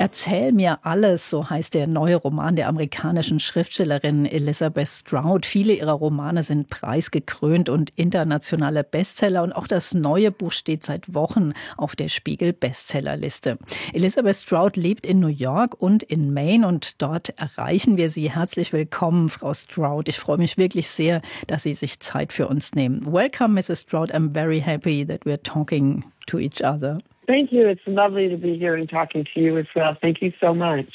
Erzähl mir alles, so heißt der neue Roman der amerikanischen Schriftstellerin Elizabeth Strout. Viele ihrer Romane sind preisgekrönt und internationale Bestseller. Und auch das neue Buch steht seit Wochen auf der Spiegel-Bestsellerliste. Elizabeth Strout lebt in New York und in Maine und dort erreichen wir Sie. Herzlich willkommen, Frau Strout. Ich freue mich wirklich sehr, dass Sie sich Zeit für uns nehmen. Welcome, Mrs. Strout. I'm very happy that we're talking to each other. Thank you. It's lovely to be here and talking to you as well. Thank you so much.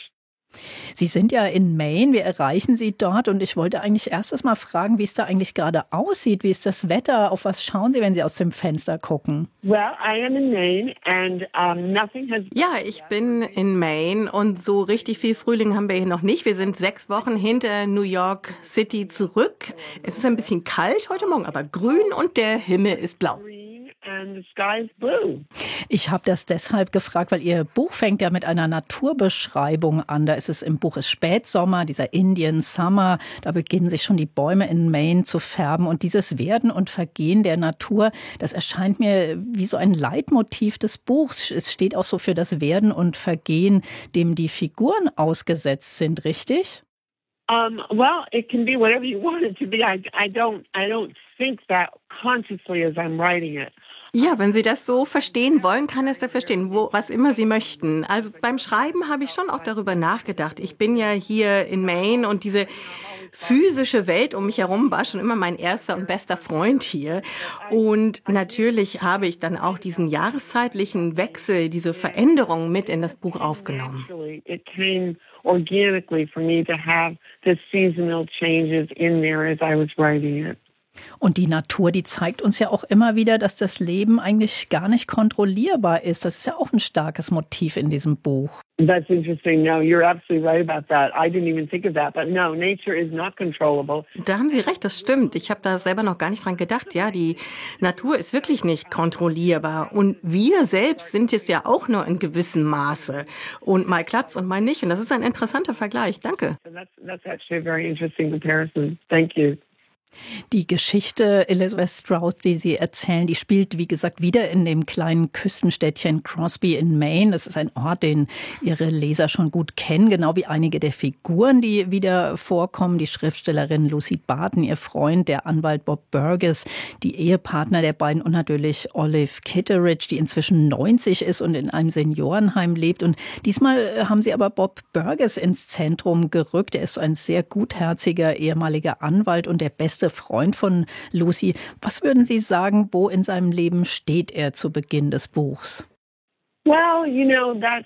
Sie sind ja in Maine, wir erreichen Sie dort und ich wollte eigentlich erstes mal fragen, wie es da eigentlich gerade aussieht. Wie ist das Wetter? Auf was schauen Sie, wenn Sie aus dem Fenster gucken? Well, I am in Maine and nothing has... Ja, ich bin in Maine und so richtig viel Frühling haben wir hier noch nicht. Wir sind 6 Wochen hinter New York City zurück. Es ist ein bisschen kalt heute Morgen, aber grün und der Himmel ist blau. And the sky is blue. Ich habe das deshalb gefragt, weil Ihr Buch fängt ja mit einer Naturbeschreibung an. Da ist es im Buch ist Spätsommer, dieser Indian Summer. Da beginnen sich schon die Bäume in Maine zu färben. Und dieses Werden und Vergehen der Natur, das erscheint mir wie so ein Leitmotiv des Buchs. Es steht auch so für das Werden und Vergehen, dem die Figuren ausgesetzt sind, richtig? Well, it can be whatever you want it to be. I don't think that consciously as I'm writing it. Ja, wenn Sie das so verstehen wollen, kann es da verstehen, was immer Sie möchten. Also beim Schreiben habe ich schon auch darüber nachgedacht. Ich bin ja hier in Maine und diese physische Welt um mich herum war schon immer mein erster und bester Freund hier. Und natürlich habe ich dann auch diesen jahreszeitlichen Wechsel, diese Veränderung mit in das Buch aufgenommen. It came organically for me to have the seasonal changes in there as I was writing it. Und die Natur, die zeigt uns ja auch immer wieder, dass das Leben eigentlich gar nicht kontrollierbar ist. Das ist ja auch ein starkes Motiv in diesem Buch. That's interesting. No, you're absolutely right about that. I didn't even think of that. But no, nature is not controllable. Da haben Sie recht, das stimmt. Ich habe da selber noch gar nicht dran gedacht. Ja, die Natur ist wirklich nicht kontrollierbar. Und wir selbst sind es ja auch nur in gewissem Maße. Und mal klappt's und mal nicht. Und das ist ein interessanter Vergleich. Danke. That's actually a very interesting comparison. Thank you. Die Geschichte Elizabeth Strout, die Sie erzählen, die spielt, wie gesagt, wieder in dem kleinen Küstenstädtchen Crosby in Maine. Das ist ein Ort, den Ihre Leser schon gut kennen, genau wie einige der Figuren, die wieder vorkommen. Die Schriftstellerin Lucy Barton, ihr Freund, der Anwalt Bob Burgess, die Ehepartner der beiden und natürlich Olive Kitteridge, die inzwischen 90 ist und in einem Seniorenheim lebt. Und diesmal haben Sie aber Bob Burgess ins Zentrum gerückt. Er ist so ein sehr gutherziger ehemaliger Anwalt und der beste Freund von Lucy. Was würden Sie sagen, wo in seinem Leben steht er zu Beginn des Buchs? Well, you know, that's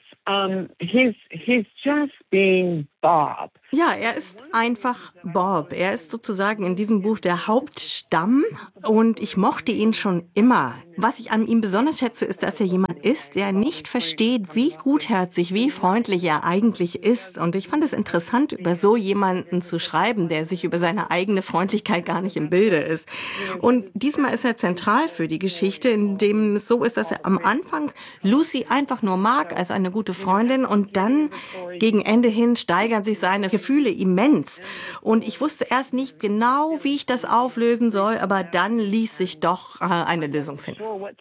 he's just being Bob. Ja, er ist einfach Bob. Er ist sozusagen in diesem Buch der Hauptstamm und ich mochte ihn schon immer. Was ich an ihm besonders schätze, ist, dass er jemand ist, der nicht versteht, wie gutherzig, wie freundlich er eigentlich ist. Und ich fand es interessant, über so jemanden zu schreiben, der sich über seine eigene Freundlichkeit gar nicht im Bilde ist. Und diesmal ist er zentral für die Geschichte, in dem es so ist, dass er am Anfang Lucy einfach nur mag als eine gute Freundin und dann gegen Ende hin steigern sich seine Gefühle immens. Und ich wusste erst nicht genau, wie ich das auflösen soll, aber dann ließ sich doch eine Lösung finden.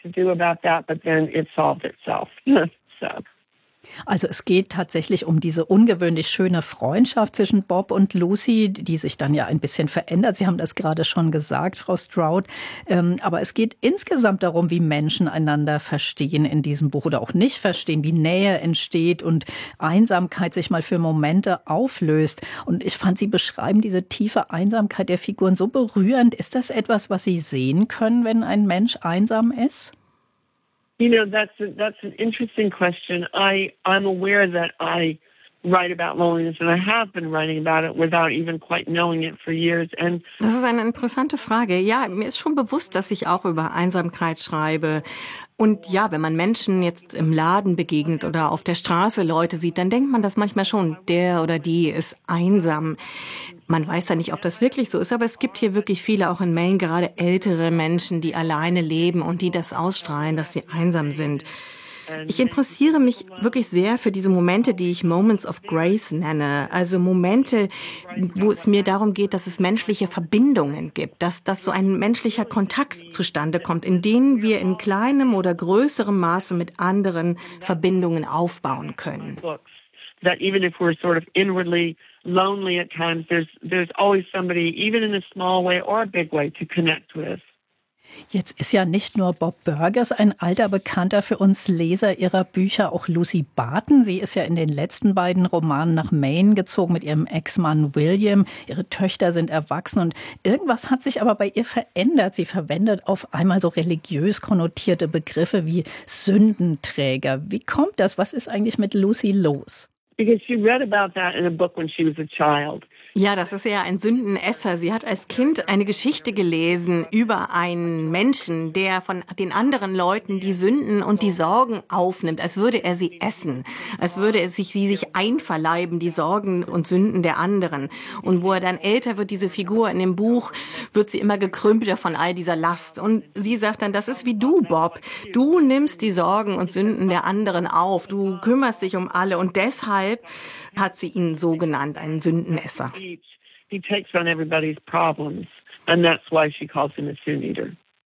Also es geht tatsächlich um diese ungewöhnlich schöne Freundschaft zwischen Bob und Lucy, die sich dann ja ein bisschen verändert. Sie haben das gerade schon gesagt, Frau Strout. Aber es geht insgesamt darum, wie Menschen einander verstehen in diesem Buch oder auch nicht verstehen, wie Nähe entsteht und Einsamkeit sich mal für Momente auflöst. Und ich fand, Sie beschreiben diese tiefe Einsamkeit der Figuren so berührend. Ist das etwas, was Sie sehen können, wenn ein Mensch einsam ist? You know, that's an interesting question. I'm aware that I write about loneliness and I have been writing about it without even quite knowing it for years. And das ist eine interessante Frage. Ja, mir ist schon bewusst, dass ich auch über Einsamkeit schreibe. Und ja, wenn man Menschen jetzt im Laden begegnet oder auf der Straße Leute sieht, dann denkt man das manchmal schon, der oder die ist einsam. Man weiß ja nicht, ob das wirklich so ist, aber es gibt hier wirklich viele, auch in Maine, gerade ältere Menschen, die alleine leben und die das ausstrahlen, dass sie einsam sind. Ich interessiere mich wirklich sehr für diese Momente, die ich Moments of Grace nenne. Also Momente, wo es mir darum geht, dass es menschliche Verbindungen gibt, dass so ein menschlicher Kontakt zustande kommt, in denen wir in kleinem oder größerem Maße mit anderen Verbindungen aufbauen können. that even if we're sort of inwardly lonely at times, there's always somebody, even in a small way or a big way, to connect with. Jetzt ist ja nicht nur Bob Burgers ein alter Bekannter für uns Leser ihrer Bücher, auch Lucy Barton. Sie ist ja in den letzten beiden Romanen nach Maine gezogen mit ihrem Ex-Mann William. Ihre Töchter sind erwachsen und irgendwas hat sich aber bei ihr verändert. Sie verwendet auf einmal so religiös konnotierte Begriffe wie Sündenträger. Wie kommt das? Was ist eigentlich mit Lucy los? Because she read about that in a book when she was a child. Ja, das ist ja ein Sündenesser. Sie hat als Kind eine Geschichte gelesen über einen Menschen, der von den anderen Leuten die Sünden und die Sorgen aufnimmt, als würde er sie essen, als würde er sie sich einverleiben, die Sorgen und Sünden der anderen. Und wo er dann älter wird, diese Figur in dem Buch, wird sie immer gekrümmter von all dieser Last. Und sie sagt dann, das ist wie du, Bob. Du nimmst die Sorgen und Sünden der anderen auf. Du kümmerst dich um alle. Und deshalb hat sie ihn so genannt, einen Sündenesser. He takes on everybody's problems, and that's why she calls him a sin eater.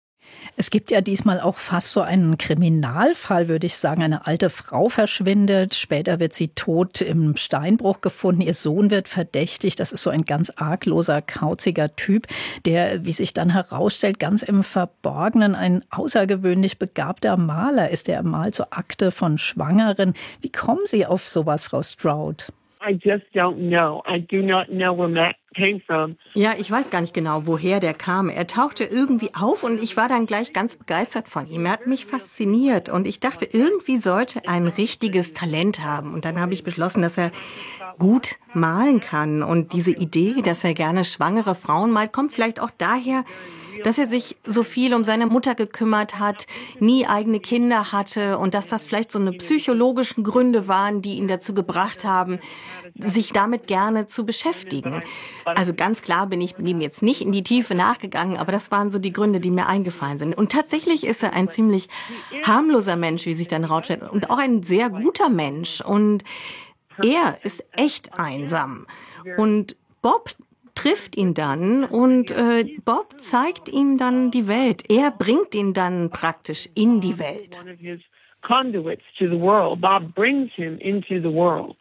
Es gibt ja diesmal auch fast so einen Kriminalfall, würde ich sagen. Eine alte Frau verschwindet, später wird sie tot im Steinbruch gefunden. Ihr Sohn wird verdächtigt. Das ist so ein ganz argloser, kauziger Typ, der, wie sich dann herausstellt, ganz im Verborgenen ein außergewöhnlich begabter Maler ist. Er malt so Akte von Schwangeren. Wie kommen Sie auf sowas, Frau Stroud? I just don't know. I do not know where Matt came from. Ja, ich weiß gar nicht genau, woher der kam. Er tauchte irgendwie auf und ich war dann gleich ganz begeistert von ihm. Er hat mich fasziniert und ich dachte, irgendwie sollte er ein richtiges Talent haben. Und dann habe ich beschlossen, dass er gut malen kann. Und diese Idee, dass er gerne schwangere Frauen malt, kommt vielleicht auch daher, dass er sich so viel um seine Mutter gekümmert hat, nie eigene Kinder hatte und dass das vielleicht so eine psychologischen Gründe waren, die ihn dazu gebracht haben, sich damit gerne zu beschäftigen. Also ganz klar bin ich ihm jetzt nicht in die Tiefe nachgegangen, aber das waren so die Gründe, die mir eingefallen sind. Und tatsächlich ist er ein ziemlich harmloser Mensch, wie sich dann rausstellt, und auch ein sehr guter Mensch. Und er ist echt einsam. Und Bob trifft ihn dann und Bob zeigt ihm dann die Welt. Er bringt ihn dann praktisch in die Welt. One of his conduits to the world. Bob brings him into the world.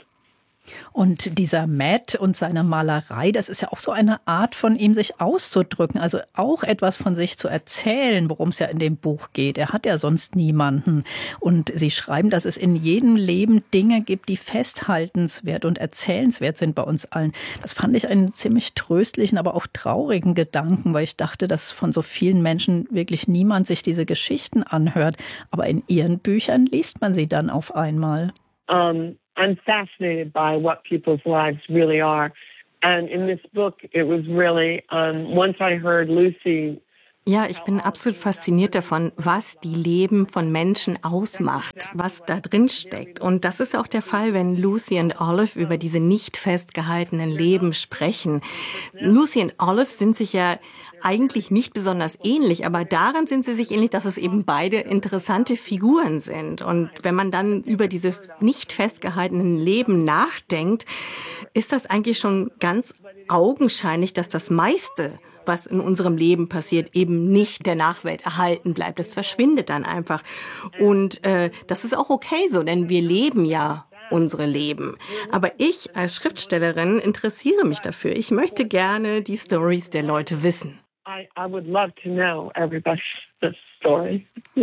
Und dieser Matt und seine Malerei, das ist ja auch so eine Art von ihm, sich auszudrücken, also auch etwas von sich zu erzählen, worum es ja in dem Buch geht. Er hat ja sonst niemanden. Und Sie schreiben, dass es in jedem Leben Dinge gibt, die festhaltenswert und erzählenswert sind bei uns allen. Das fand ich einen ziemlich tröstlichen, aber auch traurigen Gedanken, weil ich dachte, dass von so vielen Menschen wirklich niemand sich diese Geschichten anhört. Aber in Ihren Büchern liest man sie dann auf einmal. I'm fascinated by what people's lives really are. And in this book, it was really, once I heard Lucy. Ja, ich bin absolut fasziniert davon, was die Leben von Menschen ausmacht, was da drin steckt. Und das ist auch der Fall, wenn Lucy und Olive über diese nicht festgehaltenen Leben sprechen. Lucy und Olive sind sich ja eigentlich nicht besonders ähnlich, aber daran sind sie sich ähnlich, dass es eben beide interessante Figuren sind. Und wenn man dann über diese nicht festgehaltenen Leben nachdenkt, ist das eigentlich schon ganz augenscheinlich, dass das meiste, was in unserem Leben passiert, eben nicht der Nachwelt erhalten bleibt. Das verschwindet dann einfach. Und das ist auch okay so, denn wir leben ja unsere Leben. Aber ich als Schriftstellerin interessiere mich dafür. Ich möchte gerne die Stories der Leute wissen. I would love to know everybody's story.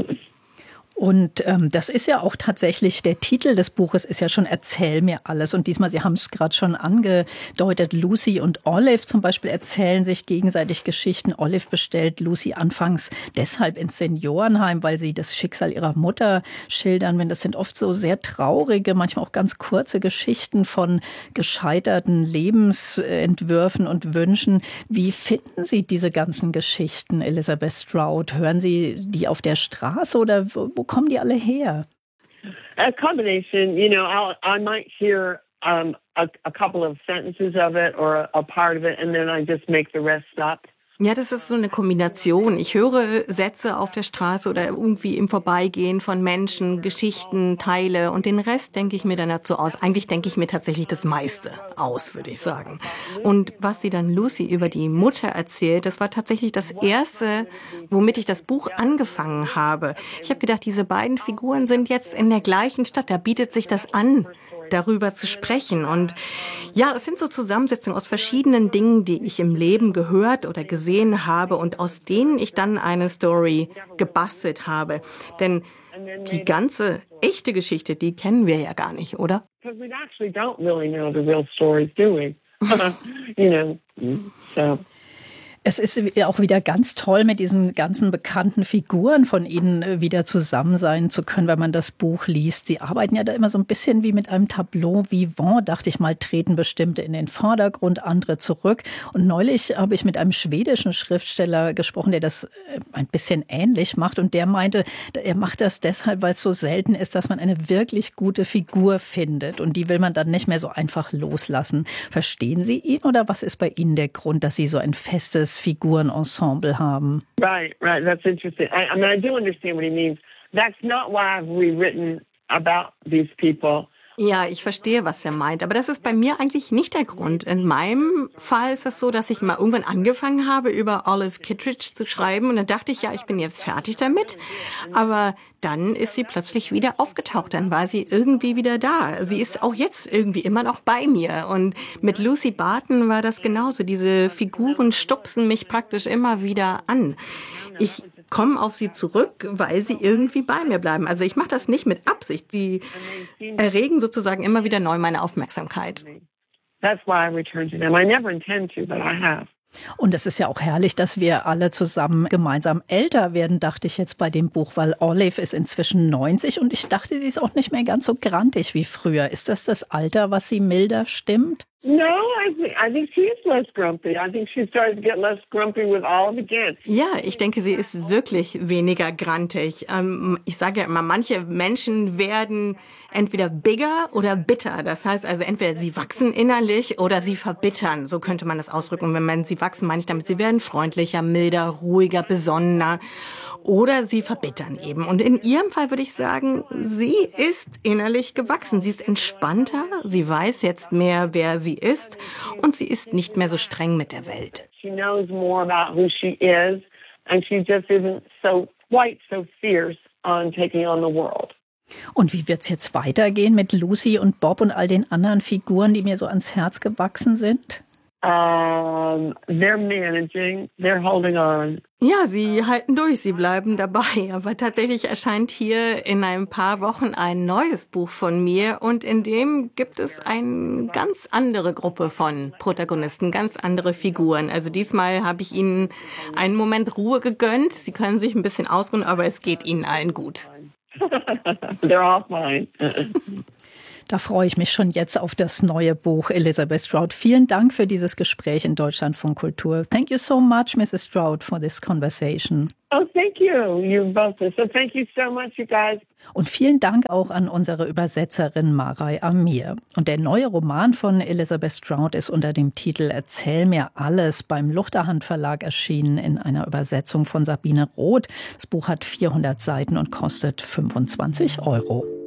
Und das ist ja auch tatsächlich, der Titel des Buches ist ja schon Erzähl mir alles. Und diesmal, Sie haben es gerade schon angedeutet, Lucy und Olive zum Beispiel erzählen sich gegenseitig Geschichten. Olive bestellt Lucy anfangs deshalb ins Seniorenheim, weil sie das Schicksal ihrer Mutter schildern. Das sind oft so sehr traurige, manchmal auch ganz kurze Geschichten von gescheiterten Lebensentwürfen und Wünschen. Wie finden Sie diese ganzen Geschichten, Elizabeth Stroud? Hören Sie die auf der Straße oder wo kommen die alle her? A combination, you know, I might hear a couple of sentences of it or a part of it, and then I just make the rest up. Ja, das ist so eine Kombination. Ich höre Sätze auf der Straße oder irgendwie im Vorbeigehen von Menschen, Geschichten, Teile und den Rest denke ich mir dann dazu aus. Eigentlich denke ich mir tatsächlich das meiste aus, würde ich sagen. Und was sie dann Lucy über die Mutter erzählt, das war tatsächlich das Erste, womit ich das Buch angefangen habe. Ich habe gedacht, diese beiden Figuren sind jetzt in der gleichen Stadt, da bietet sich das an, darüber zu sprechen. Und ja, es sind so Zusammensetzungen aus verschiedenen Dingen, die ich im Leben gehört oder gesehen habe und aus denen ich dann eine Story gebastelt habe. Denn die ganze echte Geschichte, die kennen wir ja gar nicht, oder? Because we actually don't really know the real stories, do we? So. Es ist auch wieder ganz toll, mit diesen ganzen bekannten Figuren von Ihnen wieder zusammen sein zu können, wenn man das Buch liest. Sie arbeiten ja da immer so ein bisschen wie mit einem Tableau vivant, dachte ich mal, treten bestimmte in den Vordergrund, andere zurück. Und neulich habe ich mit einem schwedischen Schriftsteller gesprochen, der das ein bisschen ähnlich macht. Und der meinte, er macht das deshalb, weil es so selten ist, dass man eine wirklich gute Figur findet. Und die will man dann nicht mehr so einfach loslassen. Verstehen Sie ihn oder was ist bei Ihnen der Grund, dass Sie so ein festes Figurenensemble haben? Right. That's interesting. I mean, I do understand what he means. That's not why I've rewritten about these people. Ja, ich verstehe, was er meint. Aber das ist bei mir eigentlich nicht der Grund. In meinem Fall ist es so, dass ich mal irgendwann angefangen habe, über Olive Kitteridge zu schreiben. Und dann dachte ich, ja, ich bin jetzt fertig damit. Aber dann ist sie plötzlich wieder aufgetaucht. Dann war sie irgendwie wieder da. Sie ist auch jetzt irgendwie immer noch bei mir. Und mit Lucy Barton war das genauso. Diese Figuren stupsen mich praktisch immer wieder an. Ich komme auf sie zurück, weil sie irgendwie bei mir bleiben. Also ich mache das nicht mit Absicht. Sie erregen sozusagen immer wieder neu meine Aufmerksamkeit. That's why I return to them. I never intend to, but I have. Und es ist ja auch herrlich, dass wir alle zusammen gemeinsam älter werden, dachte ich jetzt bei dem Buch, weil Olive ist inzwischen 90 und ich dachte, sie ist auch nicht mehr ganz so grantig wie früher. Ist das das Alter, was sie milder stimmt? No, I think she is less grumpy. I think she started to get less grumpy with Olive again. Ja, ich denke, sie ist wirklich weniger grantig. Ich sage ja immer, manche Menschen werden entweder bigger oder bitter. Das heißt also, entweder sie wachsen innerlich oder sie verbittern. So könnte man das ausdrücken. Und wenn man sie wachsen, meine ich damit, sie werden freundlicher, milder, ruhiger, besonnener. Oder sie verbittern eben. Und in ihrem Fall würde ich sagen, sie ist innerlich gewachsen. Sie ist entspannter, sie weiß jetzt mehr, wer sie ist. Und sie ist nicht mehr so streng mit der Welt. She knows more about who she is, and she just isn't so quite so fierce on taking on the world. Und wie wird's jetzt weitergehen mit Lucy und Bob und all den anderen Figuren, die mir so ans Herz gewachsen sind? They're managing, they're holding on. Ja, sie halten durch, sie bleiben dabei. Aber tatsächlich erscheint hier in ein paar Wochen ein neues Buch von mir und in dem gibt es eine ganz andere Gruppe von Protagonisten, ganz andere Figuren. Also diesmal habe ich ihnen einen Moment Ruhe gegönnt. Sie können sich ein bisschen ausruhen, aber es geht ihnen allen gut. They're all fine. Da freue ich mich schon jetzt auf das neue Buch, Elizabeth Strout. Vielen Dank für dieses Gespräch in Deutschlandfunk Kultur. Thank you so much, Mrs. Strout, for this conversation. Oh, thank you. You both. So thank you so much, you guys. Und vielen Dank auch an unsere Übersetzerin Maray Amir. Und der neue Roman von Elizabeth Strout ist unter dem Titel Erzähl mir alles beim Luchterhand Verlag erschienen in einer Übersetzung von Sabine Roth. Das Buch hat 400 Seiten und kostet 25 €.